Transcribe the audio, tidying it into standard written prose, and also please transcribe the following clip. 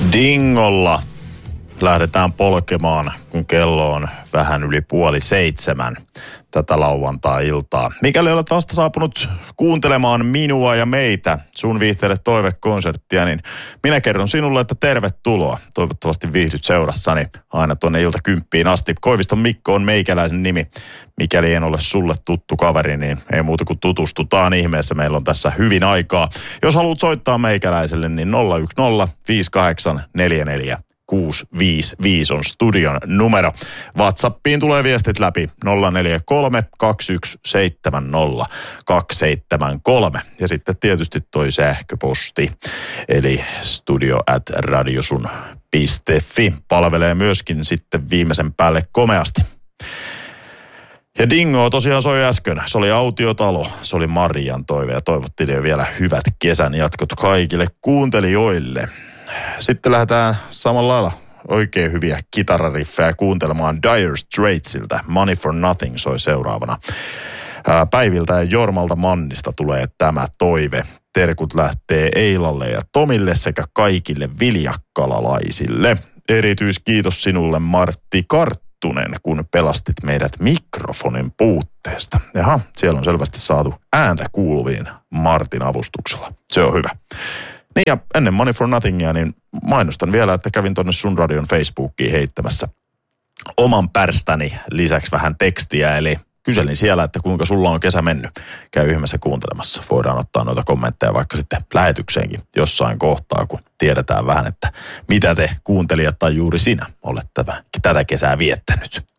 Dingolla lähdetään polkemaan, kun kello on vähän yli 6:30 tätä lauantai-iltaa. Mikäli olet vasta saapunut kuuntelemaan minua ja meitä, sun viihteelle toivekonserttia, niin minä kerron sinulle, että tervetuloa. Toivottavasti viihdyt seurassani aina tuonne ilta 10 asti. Koiviston Mikko on meikäläisen nimi. Mikäli en ole sulle tuttu kaveri, niin ei muuta kuin tutustutaan ihmeessä. Meillä on tässä hyvin aikaa. Jos haluat soittaa meikäläiselle, niin 010 5844 655 on studion numero. WhatsAppiin tulee viestit läpi 043 2170 273. Ja sitten tietysti toi sähköposti, eli studio@radiosun.fi palvelee myöskin sitten viimeisen päälle komeasti. Ja Dingo tosiaan soi äsken. Se oli Autiotalo, se oli Marian toive ja toivottiin vielä hyvät kesän jatkot kaikille kuuntelijoille. Sitten lähdetään samalla lailla oikein hyviä kitarariffejä kuuntelemaan Dire Straitsiltä. Money for Nothing soi seuraavana. Päiviltä ja Jormalta Mannista tulee tämä toive. Terkut lähtee Eilalle ja Tomille sekä kaikille viljakkalalaisille. Erityiskiitos sinulle Martti Karttunen, kun pelastit meidät mikrofonin puutteesta. Jaha, siellä on selvästi saatu ääntä kuuluviin Martin avustuksella. Se on hyvä. Niin ja ennen Money for Nothingia, niin mainostan vielä, että kävin tuonne Sun Radion Facebookiin heittämässä oman pärstäni lisäksi vähän tekstiä. Eli kyselin siellä, että kuinka sulla on kesä mennyt. Käy ihmeessä kuuntelemassa. Voidaan ottaa noita kommentteja vaikka sitten lähetykseenkin jossain kohtaa, kun tiedetään vähän, että mitä te kuuntelijat tai juuri sinä olet tätä kesää viettänyt.